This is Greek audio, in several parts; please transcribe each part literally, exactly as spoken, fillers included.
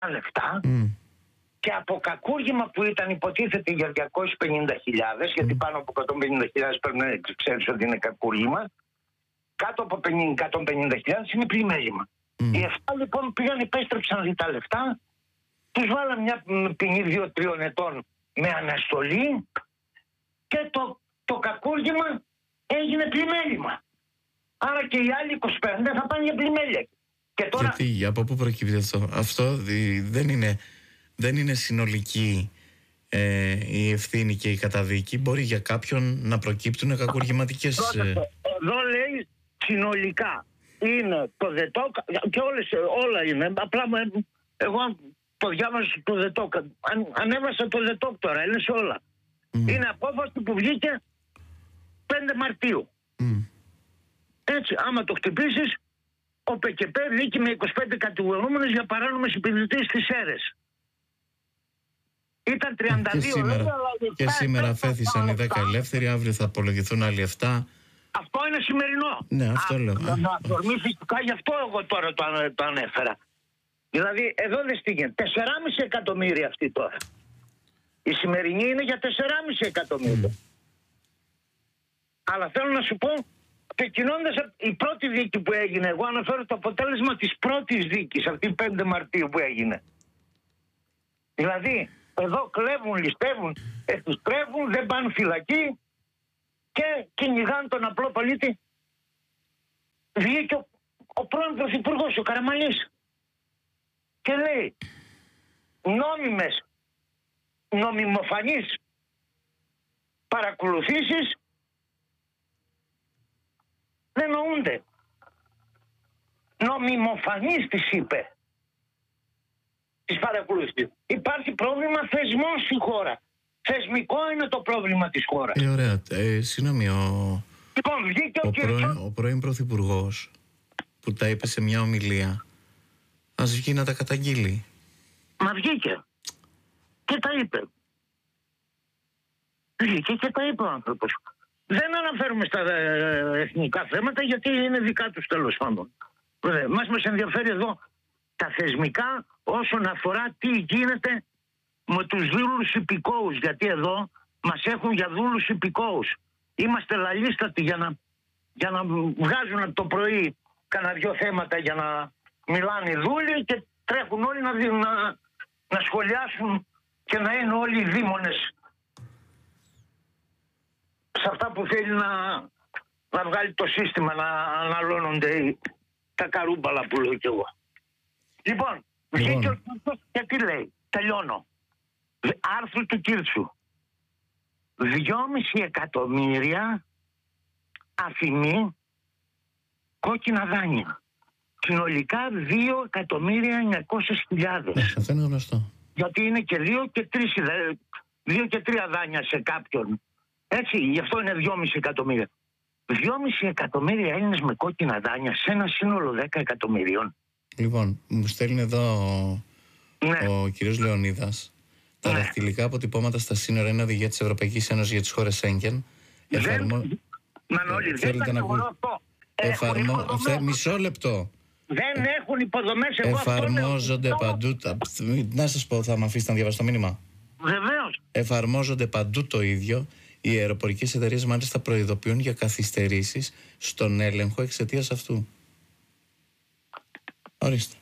λεφτά Mm. και από κακούργημα που ήταν υποτίθεται για διακόσιες πενήντα χιλιάδες, mm. γιατί πάνω από εκατόν πενήντα χιλιάδες πρέπει να ξέρεις ότι είναι κακούργημα, κάτω από εκατόν πενήντα χιλιάδες είναι πλημέλημα. Mm. Οι εφτά λοιπόν πήγαν, επέστρεψαν τα λεφτά, τους βάλαν μια ποινή δύο τριών ετών με αναστολή και το, το κακούργημα έγινε πλημέλημα. Άρα και οι άλλοι είκοσι πέντε θα πάνε για πλημέλεια. Και τώρα... Γιατί, από πού προκύπτει αυτό? Αυτό δι, δεν, είναι, δεν είναι συνολική ε, η ευθύνη και η καταδίκη. Μπορεί για κάποιον να προκύπτουν κακουργηματικές... Ε... Εδώ λέει συνολικά. Είναι το ΔΕΤΟΚ και όλες, όλα είναι. Απλά εγώ το διάβασα το ΔΕΤΟΚ. Αν, ανέβασα το ΔΕΤΟΚ τώρα, είναι σε όλα. Mm. Είναι απόφαση που βγήκε πέντε Μαρτίου. Mm. Έτσι, άμα το χτυπήσεις, ο ΠΚΠ βγήκε με είκοσι πέντε κατηγορούμενους για παράνομες επιδοτήσεις στις αίρες. Ήταν τριάντα δύο. Και σήμερα, βέβαια, και σήμερα φέθησαν οι δέκα ελεύθεροι, αύριο θα απολογηθούν άλλοι εφτά. Αυτό είναι σημερινό. Ναι, αυτό Α, λέω. Να αφορμή φυσικά, γι' αυτό εγώ τώρα το, το ανέφερα. Δηλαδή, εδώ δεν στήγαινε. τέσσερα κόμμα πέντε εκατομμύρια αυτή τώρα. Η σημερινή είναι για τέσσερα κόμμα πέντε εκατομμύρια. Mm. Αλλά θέλω να σου πω, ξεκινώντας η πρώτη δίκη που έγινε, εγώ αναφέρω το αποτέλεσμα της πρώτης δίκης, αυτή πέντε Μαρτίου που έγινε. Δηλαδή, εδώ κλέβουν, ληστεύουν, επιστρέφουν, δεν πάνε φυλακή και κυνηγάνε τον απλό πολίτη. Βγήκε ο, ο πρώην πρωθυπουργός, ο Καραμανλής, και λέει νόμιμες, νομιμοφανείς παρακολουθήσεις δεν νοούνται. Νομιμοφανείς τις είπε. Τις παρακολουθήσεις. Υπάρχει πρόβλημα θεσμών στη χώρα. Θεσμικό είναι το πρόβλημα της χώρας. Ε, ωραία. Ε, Συγγνώμη, ο, λοιπόν, βγήκε ο, ο, κύριος... πρώην, ο πρώην πρωθυπουργός που τα είπε σε μια ομιλία, ας βγει να τα καταγγείλει. Μα βγήκε. Και τα είπε. Βγήκε και τα είπε ο άνθρωπος. Δεν αναφέρουμε στα εθνικά θέματα γιατί είναι δικά τους τέλος πάντων. Μας μας ενδιαφέρει εδώ τα θεσμικά όσον αφορά τι γίνεται με τους δούλους υπηκόους. Γιατί εδώ μας έχουν για δούλους υπηκόους. Είμαστε λαλίστατοι για να, για να βγάζουν από το πρωί κανένα δυο θέματα για να μιλάνε οι δούλοι και τρέχουν όλοι να, να, να σχολιάσουν και να είναι όλοι οι δήμονες σε αυτά που θέλει να, να βγάλει το σύστημα, να αναλώνονται τα καρούμπαλα που λέω κι εγώ. Λοιπόν, βγήκε ο Κύρτσος και τι λέει, τελειώνω. Άρθρο του Κύρτσου. Δυόμιση εκατομμύρια αφημί κόκκινα δάνεια. Συνολικά δύο εκατομμύρια εννιακόσιες χιλιάδες. Αυτό είναι γνωστό. Γιατί είναι και δύο και τρεις, δύο και τρία δάνεια σε κάποιον. Έτσι, γι' αυτό είναι δυόμιση εκατομμύρια. δυόμιση εκατομμύρια Έλληνες με κόκκινα δάνεια σε ένα σύνολο δέκα εκατομμυρίων. Λοιπόν, μου στέλνει εδώ ναι. ο κύριος Λεωνίδας. Τα ναι. δαχτυλικά αποτυπώματα στα σύνορα είναι οδηγία της Ευρωπαϊκής Ένωσης για τις χώρες Σέγγεν. Εφαρμο... Μανώλη, δεν θα το βρω αυτό. Εφαρμο... Αυτά... Μισό λεπτό. Δεν έχουν υποδομές. Εγώ εφαρμόζονται αυτό παντού. Τα... Να σας πω, θα με αφήσετε να διαβάσω το μήνυμα. Βεβαίως. Εφαρμόζονται παντού το ίδιο. Οι αεροπορικές εταιρείες μάλιστα προειδοποιούν για καθυστερήσεις στον έλεγχο εξαιτίας αυτού. Ορίστε.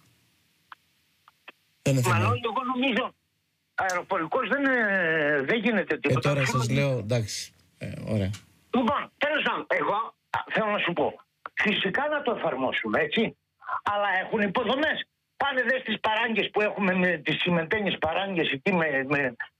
Δεν είναι θέμα. Μανώλη, εγώ νομίζω αεροπορικός δεν, δεν γίνεται τίποτα. Ε, τώρα σας λέω, εντάξει, ε, ωραία. Λοιπόν, τέλος πάντων, εγώ θέλω να σου πω, φυσικά να το εφαρμόσουμε, έτσι, αλλά έχουν υποδομές. Πάνε δε στις παράγκες που έχουμε, με τις συμμετένιες παράγκες εκεί με, με,